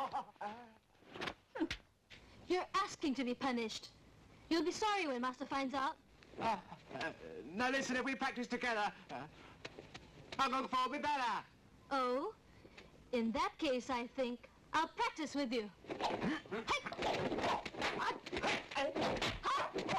You're asking to be punished. You'll be sorry when Master finds out. Now listen, if we practice together, I'm going to be better. Oh? In that case, I think I'll practice with you.